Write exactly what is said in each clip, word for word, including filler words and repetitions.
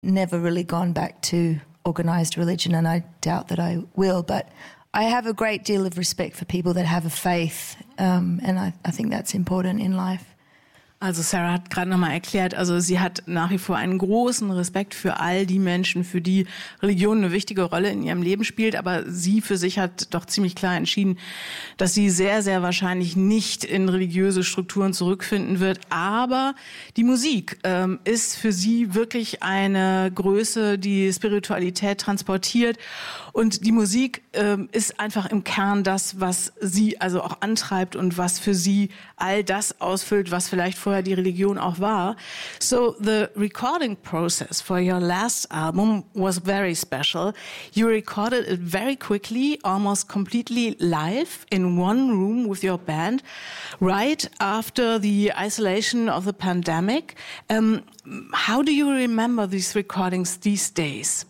never really gone back to organised religion, and I doubt that I will, but I have a great deal of respect for people that have a faith, um, and I, I think that's important in life. Also Sarah hat gerade nochmal erklärt, also sie hat nach wie vor einen großen Respekt für all die Menschen, für die Religion eine wichtige Rolle in ihrem Leben spielt, aber sie für sich hat doch ziemlich klar entschieden, dass sie sehr, sehr wahrscheinlich nicht in religiöse Strukturen zurückfinden wird, aber die Musik ähm, ist für sie wirklich eine Größe, die Spiritualität transportiert, und die Musik ähm, ist einfach im Kern das, was sie also auch antreibt und was für sie all das ausfüllt, was vielleicht vorher die Religion auch war. So the recording process for your last album was very special. You recorded it very quickly, almost completely live in one room with your band, right after the isolation of the pandemic. Um, how do you remember these recordings these days?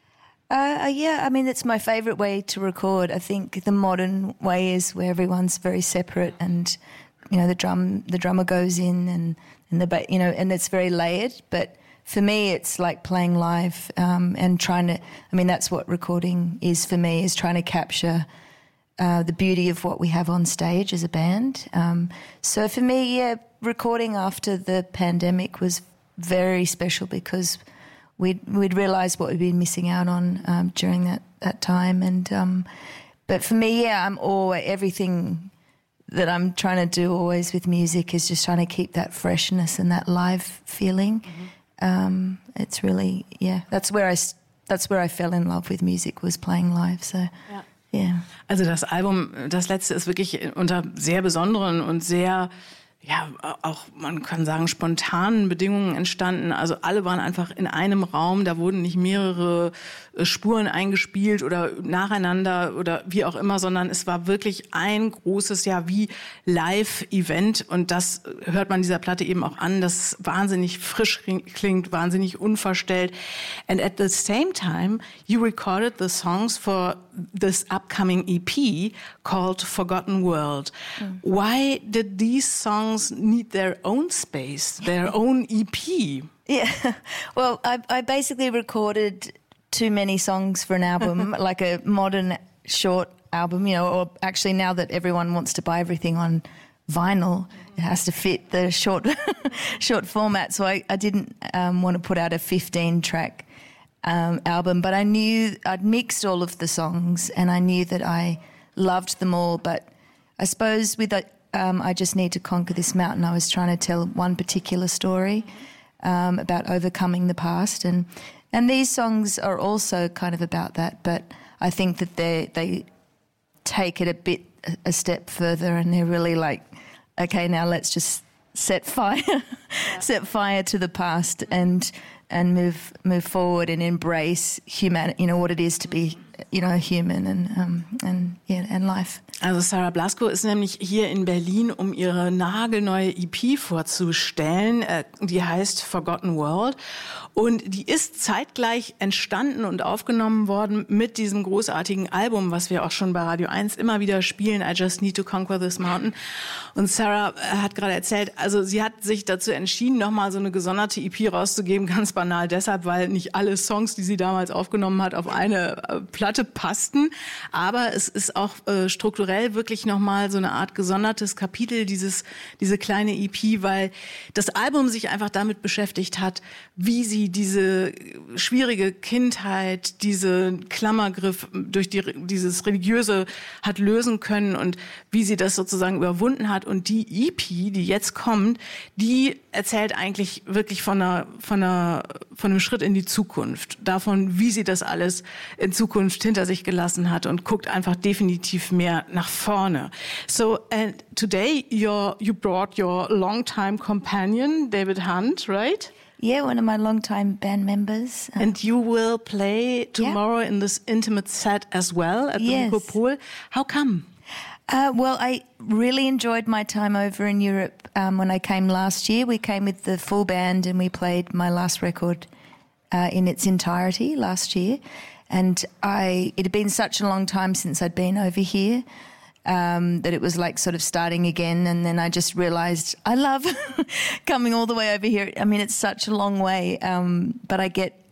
Uh, yeah, I mean, it's my favourite way to record. I think the modern way is where everyone's very separate, and you know the drum, the drummer goes in, and and the ba- you know, and it's very layered. But for me, it's like playing live um, and trying to. I mean, that's what recording is for me: is trying to capture uh, the beauty of what we have on stage as a band. Um, so for me, yeah, recording after the pandemic was very special because We'd, we'd realised what we'd been missing out on um, during that, that time. And um, but for me, yeah, I'm always, everything that I'm trying to do always with music is just trying to keep that freshness and that live feeling. Mm-hmm. Um, it's really, yeah, that's where I, that's where I fell in love with music, was playing live. So, yeah. yeah. Also das Album, das letzte, ist wirklich unter sehr besonderen und sehr, ja, auch, man kann sagen, spontanen Bedingungen entstanden. Also alle waren einfach in einem Raum, da wurden nicht mehrere Spuren eingespielt oder nacheinander oder wie auch immer, sondern es war wirklich ein großes, ja, wie Live-Event, und das hört man dieser Platte eben auch an, das wahnsinnig frisch klingt, wahnsinnig unverstellt. And at the same time, you recorded the songs for this upcoming E P called Forgotten World. Mm. Why did these songs need their own space, their own E P? Yeah, well, I, I basically recorded too many songs for an album, like a modern short album, you know, or actually now that everyone wants to buy everything on vinyl, it has to fit the short short format. So I, I didn't um, want to put out a fifteen track um, album, but I knew I'd mixed all of the songs and I knew that I loved them all. But I suppose with um, I Just Need to Conquer This Mountain, I was trying to tell one particular story um, about overcoming the past, and and these songs are also kind of about that, but I think that they they take it a bit a step further, and they're really like, okay, now let's just set fire yeah. set fire to the past and and move move forward and embrace humanity, you know, what it is to be, you know, human and um, and yeah, and life. Also Sarah Blasko ist nämlich hier in Berlin, um ihre nagelneue E P vorzustellen. Die heißt Forgotten World und die ist zeitgleich entstanden und aufgenommen worden mit diesem großartigen Album, was wir auch schon bei Radio eins immer wieder spielen, I Just Need to Conquer This Mountain. Und Sarah hat gerade erzählt, also sie hat sich dazu entschieden, nochmal so eine gesonderte E P rauszugeben, ganz banal deshalb, weil nicht alle Songs, die sie damals aufgenommen hat, auf eine Platte passten. Aber es ist auch äh, strukturell wirklich nochmal so eine Art gesondertes Kapitel, dieses, diese kleine E P, weil das Album sich einfach damit beschäftigt hat, wie sie diese schwierige Kindheit, diese Klammergriff durch die, dieses Religiöse hat lösen können und wie sie das sozusagen überwunden hat. Und die E P, die jetzt kommt, die erzählt eigentlich wirklich von einer, von einer, von einem Schritt in die Zukunft, davon, wie sie das alles in Zukunft hinter sich gelassen hat, und guckt einfach definitiv mehr nach vorne. So, and today you're, you brought your longtime companion, David Hunt, right? Yeah, one of my longtime band members. Uh, and you will play tomorrow yeah. in this intimate set as well at the yes. Nikopol. How come? Uh, well, I really enjoyed my time over in Europe um, when I came last year. We came with the full band and we played my last record uh, in its entirety last year. And I, it had been such a long time since I'd been over here um, that it was like sort of starting again. And then I just realised I love coming all the way over here. I mean, it's such a long way, um, but I get